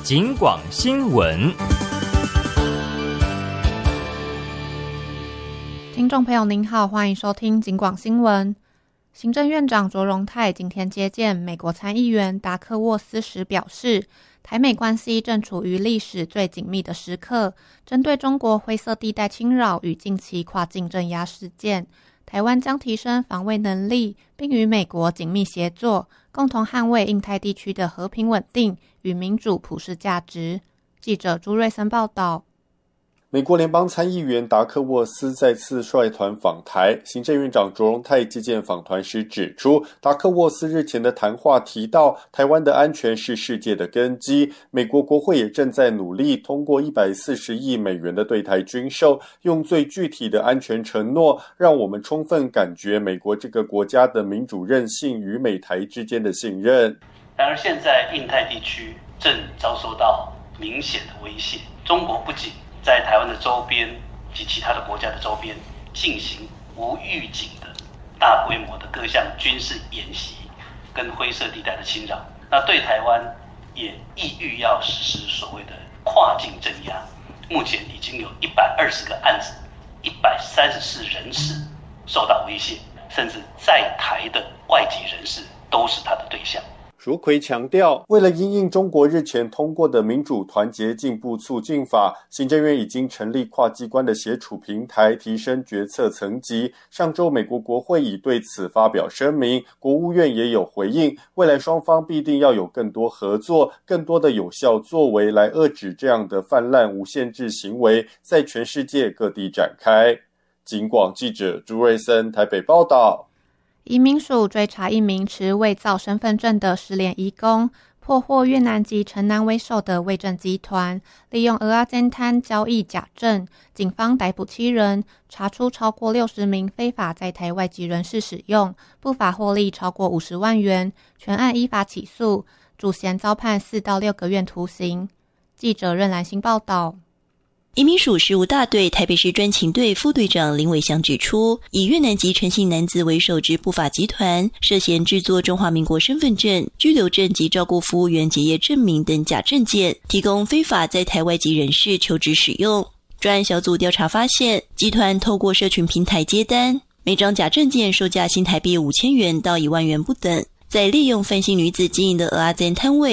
警广新闻。 听众朋友您好，欢迎收听警广新闻。行政院长卓荣泰今天接见美国参议员达克沃斯时表示，台美关系正处于历史最紧密的时刻，针对中国灰色地带侵扰与近期跨境镇压事件，台湾将提升防卫能力，并与美国紧密协作，共同捍卫印太地区的和平稳定与民主普世价值。记者朱瑞森报道。 美国联邦参议员达克沃斯再次率团访台，行政院长卓荣泰接见访团时指出，达克沃斯日前的谈话提到，台湾的安全是世界的根基，美国国会也正在努力通过140亿美元的对台军售，用最具体的安全承诺，让我们充分感觉美国这个国家的民主韧性与美台之间的信任。 然而现在印太地区正遭受到明显的威胁，中国不仅在台湾的周边及其他的国家的周边进行无预警的大规模的各项军事演习跟灰色地带的侵扰，那对台湾也意欲要实施所谓的跨境镇压。目前已经有120个案子，134人士受到威胁，甚至在台的外籍人士都是他的对象。 卓奎强调，为了因应中国日前通过的民主团结进步促进法，行政院已经成立跨机关的协处平台，提升决策层级。上周美国国会已对此发表声明，国务院也有回应，未来双方必定要有更多合作，更多的有效作为来遏止这样的泛滥无限制行为，在全世界各地展开。警广记者朱瑞森台北报道。 移民署追查一名持伪造身份证的失联移工，破获越南籍陈男为首的伪证集团，利用蚵仔煎摊交易假证，警方逮捕7人，查出超过60名非法在台外籍人士使用，不法获利超过50万元，全案依法起诉，主嫌遭判4到6个月徒刑。记者任兰心报道。 移民署事务大队台北市专勤队副队长林伟祥指出，以越南籍陈姓男子为首之不法集团，涉嫌制作中华民国身份证、居留证及照顾服务员结业证明等假证件，提供非法在台外籍人士求职使用。专案小组调查发现，集团透过社群平台接单，每张假证件售价新台币5000元到1万元不等，再利用范姓女子经营的蚵仔煎摊位